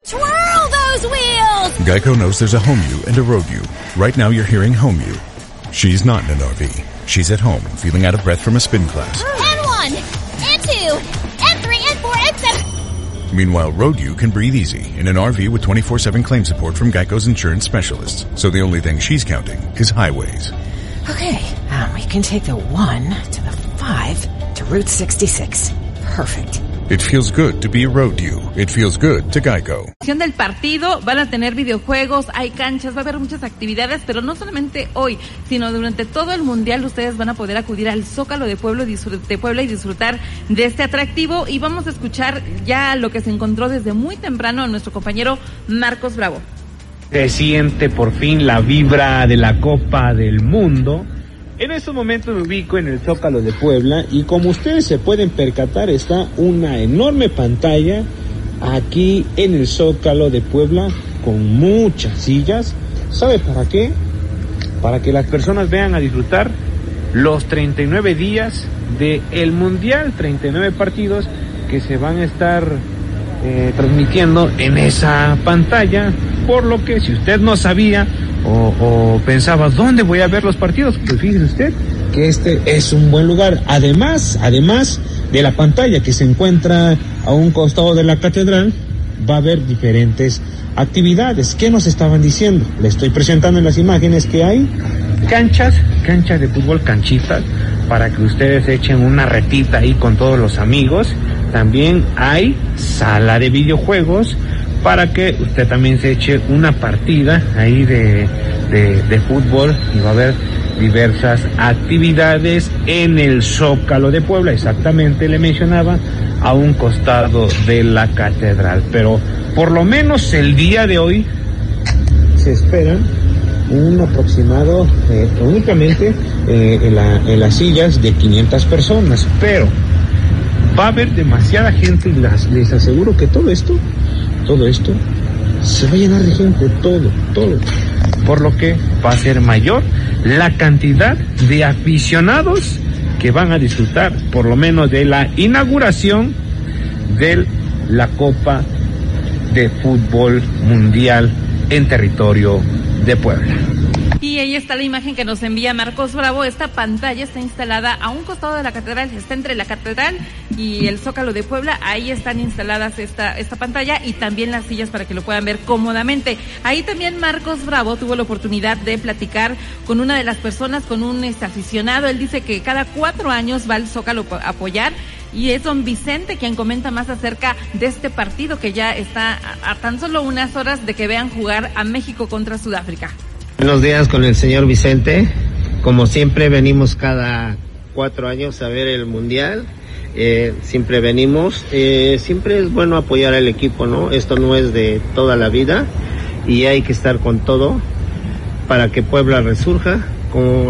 Twirl those wheels! Geico knows there's a home you and a road you. Right now you're hearing home you. She's not in an RV. She's at home, feeling out of breath from a spin class. And 1, and 2, and 3, and 4, and 7. Meanwhile, road you can breathe easy in an RV with 24/7 claim support from Geico's insurance specialists. So the only thing she's counting is highways. Okay, we can take the 1 to the 5 to Route 66. Perfect. It feels good to be a road you. It feels good to Geico. Del partido van a tener videojuegos, hay canchas, va a haber muchas actividades, pero no solamente hoy, sino durante todo el mundial ustedes van a poder acudir al Zócalo de Puebla y disfrutar de este atractivo. Y vamos a escuchar ya lo que se encontró desde muy temprano a nuestro compañero Marcos Bravo. Se siente por fin la vibra de la Copa del Mundo. En estos momentos me ubico en el Zócalo de Puebla y como ustedes se pueden percatar está una enorme pantalla aquí en el Zócalo de Puebla con muchas sillas. ¿Sabe para qué? Para que las personas vean a disfrutar los 39 días del Mundial, 39 partidos que se van a estar transmitiendo en esa pantalla, por lo que si usted no sabía o pensaba dónde voy a ver los partidos, pues fíjese usted que este es un buen lugar. Además de la pantalla que se encuentra a un costado de la catedral, va a haber diferentes actividades. ¿Qué nos estaban diciendo? Le estoy presentando en las imágenes que hay canchas de fútbol, canchitas, para que ustedes echen una retita ahí con todos los amigos. También hay sala de videojuegos para que usted también se eche una partida ahí de fútbol, y va a haber diversas actividades en el Zócalo de Puebla, exactamente le mencionaba, a un costado de la catedral. Pero por lo menos el día de hoy se esperan un aproximado únicamente en las sillas de 500 personas, pero va a haber demasiada gente y les aseguro que todo esto se va a llenar de gente, todo, por lo que va a ser mayor la cantidad de aficionados que van a disfrutar por lo menos de la inauguración de la Copa de Fútbol Mundial en territorio de Puebla. Y ahí está la imagen que nos envía Marcos Bravo. Esta pantalla está instalada a un costado de la catedral, está entre la catedral y el Zócalo de Puebla. Ahí están instaladas esta pantalla y también las sillas para que lo puedan ver cómodamente. Ahí también Marcos Bravo tuvo la oportunidad de platicar con una de las personas, con un aficionado. Él dice que cada 4 años va al Zócalo a apoyar, y es don Vicente quien comenta más acerca de este partido que ya está a tan solo unas horas de que vean jugar a México contra Sudáfrica. Buenos días con el señor Vicente. Como siempre venimos cada 4 años a ver el Mundial. Siempre venimos. Siempre es bueno apoyar al equipo, ¿no? Esto no es de toda la vida y hay que estar con todo para que Puebla resurja como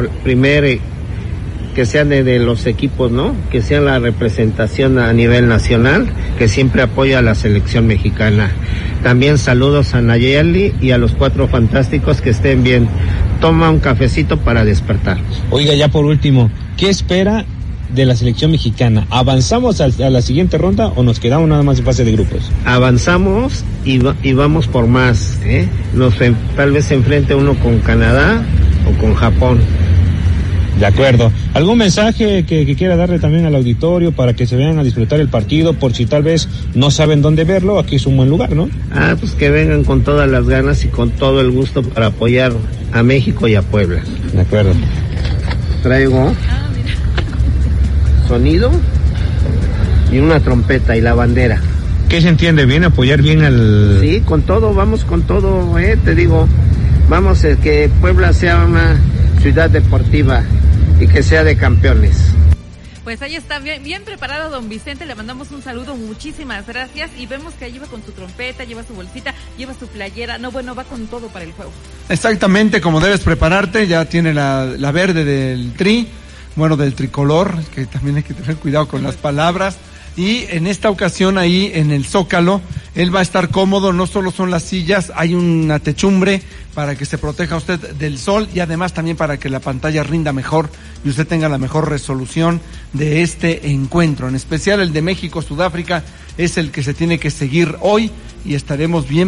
que sean de los equipos, ¿no? Que sean la representación a nivel nacional, que siempre apoya a la selección mexicana. También saludos a Nayeli y a los 4 fantásticos, que estén bien. Toma un cafecito para despertar. Oiga, ya por último, ¿qué espera de la selección mexicana? ¿Avanzamos a la siguiente ronda o nos quedamos nada más en fase de grupos? Avanzamos y vamos por más, ¿eh? Tal vez se enfrente uno con Canadá o con Japón. De acuerdo. ¿Algún mensaje que quiera darle también al auditorio para que se vayan a disfrutar el partido, por si tal vez no saben dónde verlo? Aquí es un buen lugar, ¿no? Pues que vengan con todas las ganas y con todo el gusto para apoyar a México y a Puebla. De acuerdo. Traigo sonido y una trompeta y la bandera. ¿Qué se entiende? ¿Bien? ¿Apoyar bien al...? Sí, con todo, vamos con todo, te digo. Vamos a que Puebla sea una ciudad deportiva y que sea de campeones. Pues ahí está, bien preparado don Vicente, le mandamos un saludo, muchísimas gracias, y vemos que lleva con su trompeta, lleva su bolsita, lleva su playera, va con todo para el juego. Exactamente como debes prepararte, ya tiene la verde del del tricolor, que también hay que tener cuidado con las palabras. Y en esta ocasión ahí en el Zócalo, él va a estar cómodo, no solo son las sillas, hay una techumbre para que se proteja usted del sol y además también para que la pantalla rinda mejor y usted tenga la mejor resolución de este encuentro. En especial el de México-Sudáfrica es el que se tiene que seguir hoy y estaremos bien